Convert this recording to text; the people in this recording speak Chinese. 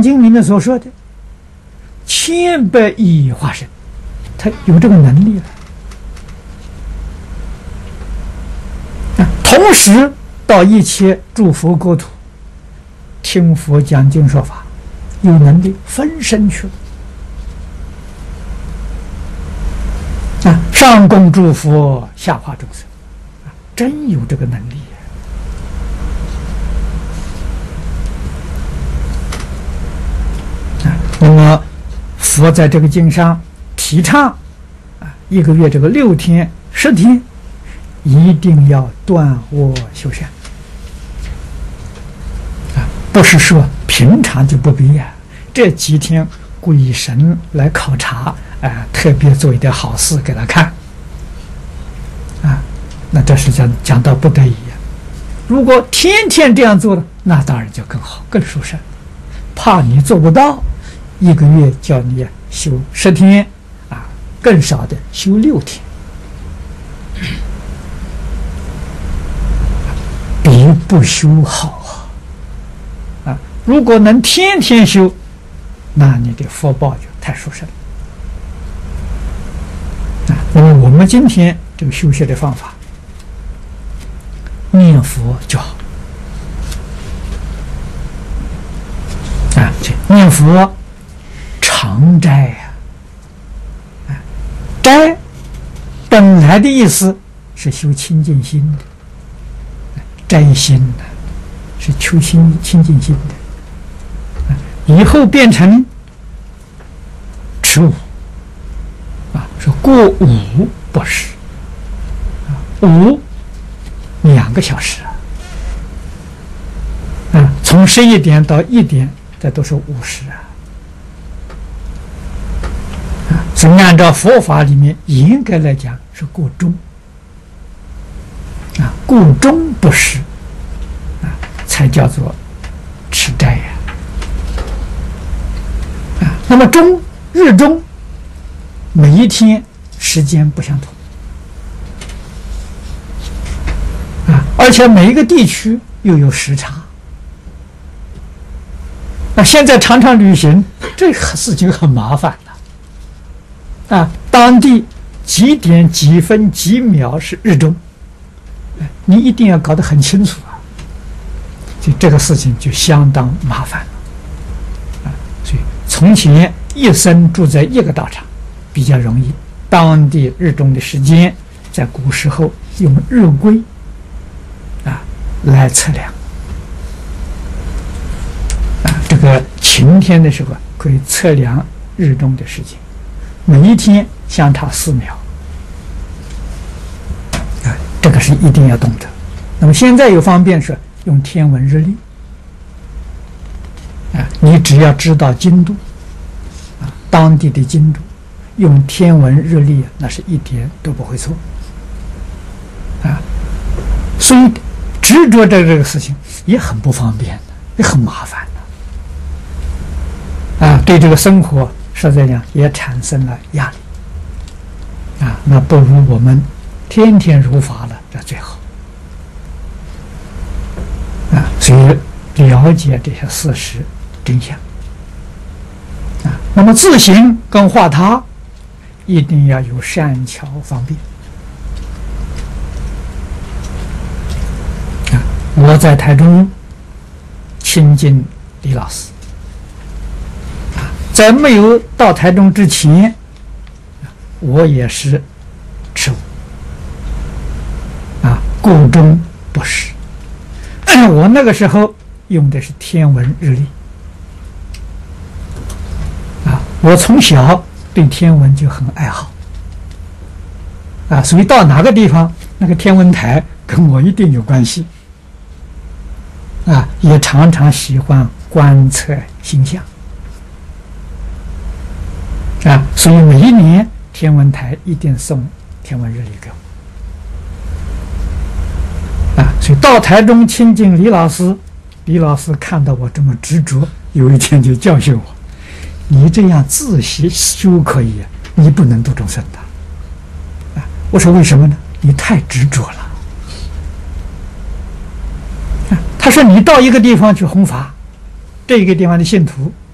经》里面所说的千百亿化身，他有这个能力了。同时到一切诸佛国土听佛讲经说法，有能力分身去了。上供诸佛，下化众生，真有这个能力。那么佛在这个经上提倡一个月这个6天10天一定要断恶修善不是说平常就不必这几天鬼神来考察特别做一点好事给他看那这是讲到不得已如果天天这样做的，那当然就更好更殊胜。怕你做不到，一个月叫你修10天更少的修6天，比不修好如果能天天修，那你的福报就太殊胜了那么我们今天这个修学的方法，念佛就好念佛常斋斋本来的意思是修清净心的，斋心是求清净心的，以后变成持午说过午不食午2个小时从11点到1点，这都是午时所以按照佛法里面应该来讲是过中过中不食才叫做吃斋那么日中每一天时间不相同而且每一个地区又有时差现在常常旅行，这个事情很麻烦的当地几点几分几秒是日中你一定要搞得很清楚就这个事情就相当麻烦了所以从前一生住在一个道场比较容易，当地日中的时间在古时候用日晷来测量这个晴天的时候可以测量日中的时间，每一天相差4秒这个是一定要懂得。那么现在有方便是用天文日历你只要知道经度当地的经度，用天文日历那是一点都不会错所以执着这个事情也很不方便的，也很麻烦的对这个生活实在讲也产生了压力那不如我们天天如法了，这最好所以了解这些事实真相那么自行跟化他一定要有善巧方便我在台中亲近李老师在没有到台中之前我也是持午过中不食我那个时候用的是天文日历我从小对天文就很爱好所以到哪个地方那个天文台跟我一定有关系也常常喜欢观测星象所以每一年天文台一定送天文日历给我所以到台中亲近李老师，李老师看到我这么执着，有一天就教训我：你这样自习修可以，你不能度众生的。我说为什么呢？你太执着了。他说你到一个地方去弘法，这个地方的信徒